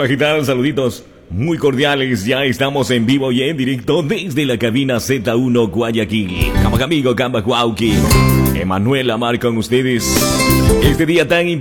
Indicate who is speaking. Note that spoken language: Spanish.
Speaker 1: Hola, ¿qué tal? Saluditos muy cordiales. Ya estamos en vivo y en directo desde la cabina Z1 Guayaquil. Camagamigo, Cambacuauqui. Emanuel Amar con ustedes. Este día tan importante.